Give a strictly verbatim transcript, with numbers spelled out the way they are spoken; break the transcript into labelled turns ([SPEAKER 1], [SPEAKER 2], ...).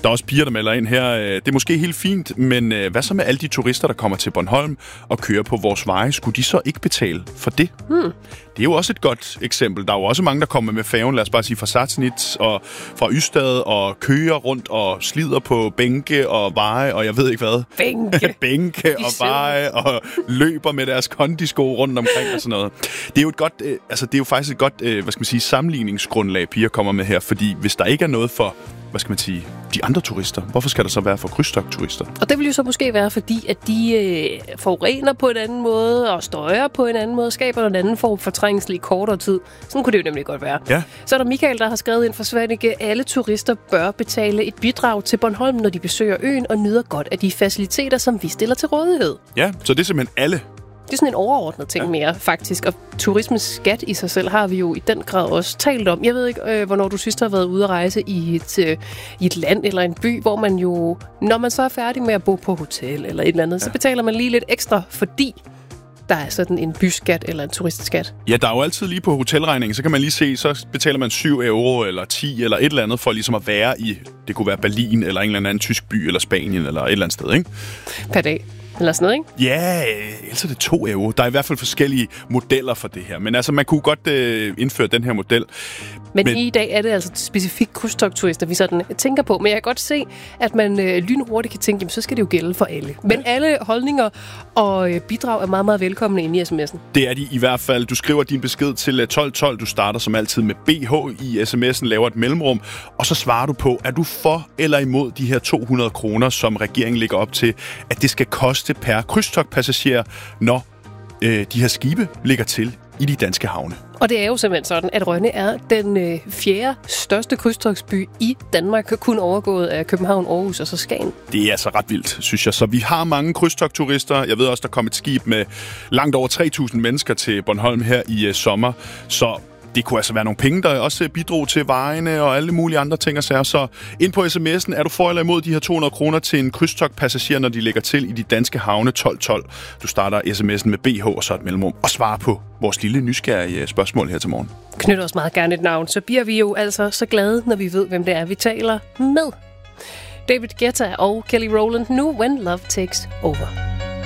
[SPEAKER 1] Der er også piger, der melder ind her. Det er måske helt fint, men hvad så med alle de turister, der kommer til Bornholm og kører på vores veje? Skulle de så ikke betale for det? Hmm. Det er jo også et godt eksempel. Der er jo også mange, der kommer med færgen, lad os bare sige fra Satsnitz og fra Ystad og kører rundt og slider på bænke og veje, og jeg ved ikke hvad.
[SPEAKER 2] Bænke.
[SPEAKER 1] bænke og veje og løber med deres kondisko rundt omkring og sådan noget. Det er jo et godt, øh, altså det er jo faktisk et godt, øh, hvad skal man sige, sammenligningsgrundlag, piger kommer med her, fordi hvis der ikke er noget for, hvad skal man sige, de andre turister, hvorfor skal der så være for krydstogtturister?
[SPEAKER 2] Og det vil jo så måske være, fordi at de øh, forurener på en anden måde og støjer på en anden måde, skaber en anden form for trængsel i kortere tid. Sådan kunne det jo nemlig godt være.
[SPEAKER 1] Ja.
[SPEAKER 2] Så er der Michael, der har skrevet ind for Svanike, alle turister bør betale et bidrag til Bornholm, når de besøger øen og nyder godt af de faciliteter, som vi stiller til rådighed.
[SPEAKER 1] Ja, så det er simpelthen alle.
[SPEAKER 2] Det er sådan en overordnet ting ja. mere, faktisk. Og turismens skat i sig selv har vi jo i den grad også talt om. Jeg ved ikke, øh, hvornår du sidst har været ude at rejse i et, øh, i et land eller en by, hvor man jo, når man så er færdig med at bo på hotel eller et eller andet, ja. så betaler man lige lidt ekstra, fordi der er sådan en byskat eller en turistskat.
[SPEAKER 1] Ja, der er jo altid lige på hotelregningen, så kan man lige se, så betaler man syv euro eller ti eller et eller andet for ligesom at være i, det kunne være Berlin eller en eller anden tysk by eller Spanien eller et eller andet sted, ikke?
[SPEAKER 2] Per dag. Eller sådan noget, ikke?
[SPEAKER 1] Ja, ellers er det to euro. Der er i hvert fald forskellige modeller for det her. Men altså, man kunne godt øh, indføre den her model.
[SPEAKER 2] Men, Men i dag er det altså specifikt krydstogtturister, vi sådan tænker på. Men jeg kan godt se, at man øh, lynhurtigt kan tænke, jamen så skal det jo gælde for alle. Men ja. alle holdninger og øh, bidrag er meget, meget velkomne inde i sms'en.
[SPEAKER 1] Det er de i hvert fald. Du skriver din besked til tolv tolv. Du starter som altid med B H i sms'en, laver et mellemrum, og så svarer du på, er du for eller imod de her to hundrede kroner, som regeringen lægger op til, at det skal koste per krydstogtpassager, når øh, de her skibe ligger til i de danske havne.
[SPEAKER 2] Og det er jo simpelthen sådan, at Rønne er den øh, fjerde største krydstogtsby i Danmark, kun overgået af København, Aarhus og så Skagen.
[SPEAKER 1] Det er altså ret vildt, synes jeg. Så vi har mange krydstogtturister. Jeg ved også, der kom et skib med langt over tre tusind mennesker til Bornholm her i øh, sommer. Så det kunne altså være nogle penge, der også bidrog til vejene og alle mulige andre ting og sager. Så ind på sms'en, er du for eller imod de her to hundrede kroner til en krydstogtpassager, når de lægger til i de danske havne tolv tolv. Du starter sms'en med B H og så et mellemrum og svarer på vores lille nysgerrige spørgsmål her til morgen.
[SPEAKER 2] Knyt os meget gerne et navn, så bliver vi jo altså så glade, når vi ved, hvem det er, vi taler med. David Guetta og Kelly Rowland nu, When Love Takes Over.